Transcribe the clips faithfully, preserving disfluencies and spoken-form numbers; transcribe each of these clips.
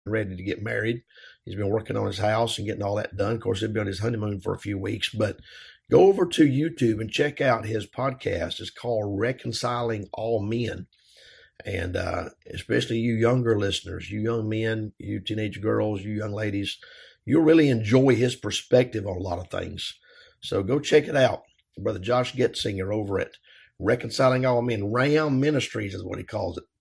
ready to get married. He's been working on his house and getting all that done. Of course, he'll be on his honeymoon for a few weeks, but go over to YouTube and check out his podcast. It's called Reconciling All Men. And uh, especially you younger listeners, you young men, you teenage girls, you young ladies, you'll really enjoy his perspective on a lot of things. So go check it out. Brother Josh Getzinger over at Reconciling All Men. Ram Ministries is what he calls it.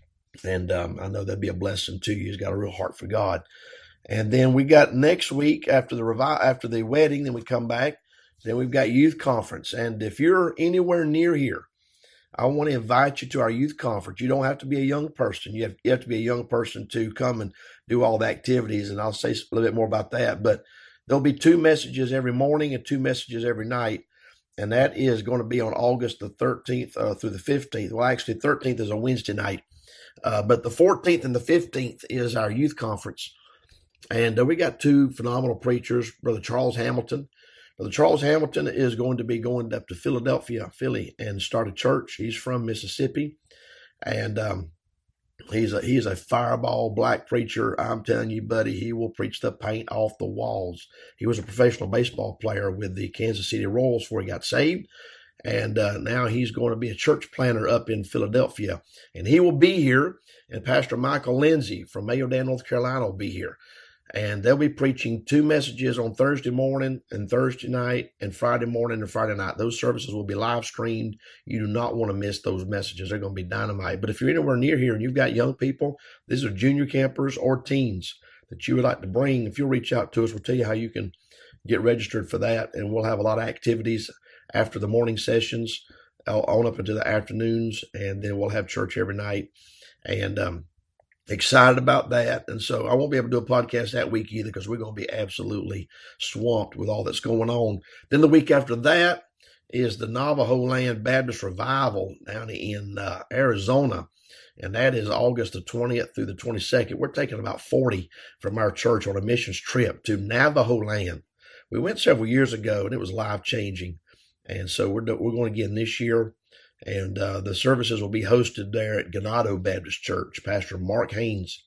And um, I know that'd be a blessing to you. He's got a real heart for God. And then we got next week after the revi- after the wedding, then we come back. Then we've got youth conference. And if you're anywhere near here, I want to invite you to our youth conference. You don't have to be a young person. You have, you have to be a young person to come and do all the activities. And I'll say a little bit more about that. But there'll be two messages every morning and two messages every night. And that is going to be on August the thirteenth uh, through the fifteenth. Well, actually, thirteenth is a Wednesday night. Uh, but the fourteenth and the fifteenth is our youth conference. And uh, we got two phenomenal preachers, Brother Charles Hamilton. Brother Charles Hamilton is going to be going up to Philadelphia, Philly, and start a church. He's from Mississippi, and um, he's a he's a fireball black preacher. I'm telling you, buddy, he will preach the paint off the walls. He was a professional baseball player with the Kansas City Royals before he got saved, and uh, now he's going to be a church planter up in Philadelphia, and he will be here. And Pastor Michael Lindsay from Mayodan, North Carolina, will be here. And they'll be preaching two messages on Thursday morning and Thursday night and Friday morning and Friday night. Those services will be live streamed. You do not want to miss those messages. They're going to be dynamite. But if you're anywhere near here and you've got young people, these are junior campers or teens that you would like to bring, if you'll reach out to us, we'll tell you how you can get registered for that. And we'll have a lot of activities after the morning sessions on up into the afternoons. And then we'll have church every night. And, um, excited about that. And so I won't be able to do a podcast that week either because we're going to be absolutely swamped with all that's going on. Then the week after that is the Navajo Land Baptist Revival down in uh, Arizona. And that is August the twentieth through the twenty-second. We're taking about forty from our church on a missions trip to Navajo Land. We went several years ago and it was life changing. And so we're, we're going again this year. And uh, the services will be hosted there at Ganado Baptist Church, Pastor Mark Haynes.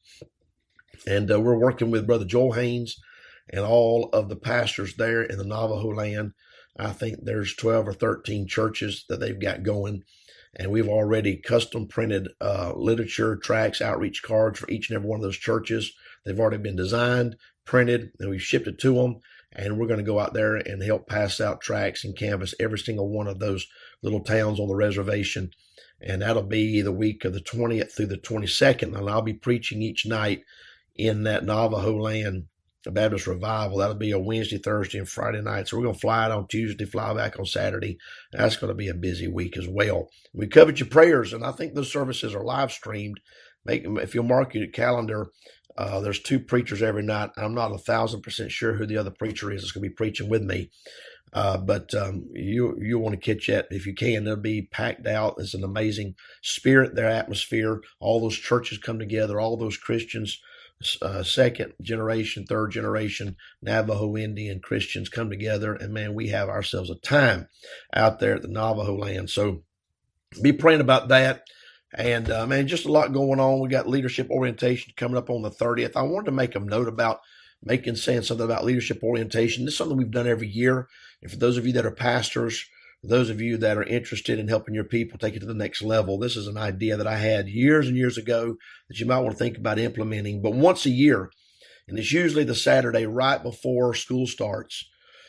And uh, we're working with Brother Joel Haynes and all of the pastors there in the Navajo land. I think there's twelve or thirteen churches that they've got going. And we've already custom printed uh, literature, tracts, outreach cards for each and every one of those churches. They've already been designed, printed, and we've shipped it to them. And we're going to go out there and help pass out tracts and canvas every single one of those little towns on the reservation. And that'll be the week of the twentieth through the twenty-second. And I'll be preaching each night in that Navajo Land Baptist Revival. That'll be a Wednesday, Thursday, and Friday night. So we're going to fly out on Tuesday, fly back on Saturday. That's going to be a busy week as well. We covered your prayers, and I think those services are live streamed. Make, if you'll mark your calendar, Uh, there's two preachers every night. I'm not a thousand percent sure who the other preacher is that's going to be preaching with me. Uh, but um, you you want to catch that if you can. It'll be packed out. It's an amazing spirit, their atmosphere. All those churches come together. All those Christians, uh, second generation, third generation, Navajo Indian Christians come together. And, man, we have ourselves a time out there at the Navajo land. So be praying about that. And, uh, man, just a lot going on. We got leadership orientation coming up on the thirtieth. I wanted to make a note about making saying something about leadership orientation. This is something we've done every year. And for those of you that are pastors, for those of you that are interested in helping your people take it to the next level, this is an idea that I had years and years ago that you might want to think about implementing. But once a year, and it's usually the Saturday right before school starts,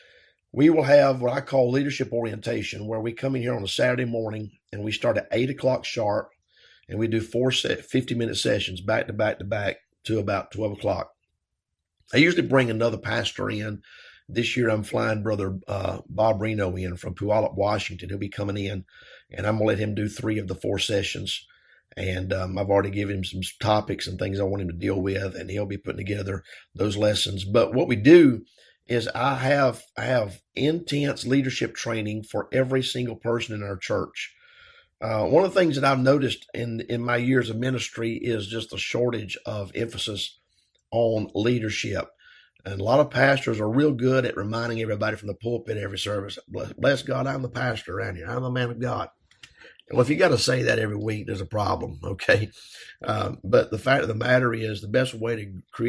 we will have what I call leadership orientation, where we come in here on a Saturday morning and we start at eight o'clock sharp. And we do four fifty-minute sessions back to back to back to about twelve o'clock. I usually bring another pastor in. This year I'm flying Brother uh, Bob Reno in from Puyallup, Washington. He'll be coming in, and I'm going to let him do three of the four sessions. And um, I've already given him some topics and things I want him to deal with, and he'll be putting together those lessons. But what we do is I have I have intense leadership training for every single person in our church. Uh, one of the things that I've noticed in, in my years of ministry is just a shortage of emphasis on leadership. And a lot of pastors are real good at reminding everybody from the pulpit every service, bless, bless God, I'm the pastor around here. I'm the man of God. Well, if you got to say that every week, there's a problem, okay? Um, but the fact of the matter is, the best way to create